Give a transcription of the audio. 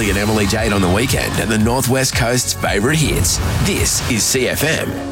Holly and Emily Jade on the weekend and the Northwest Coast's favourite hits. This is CFM.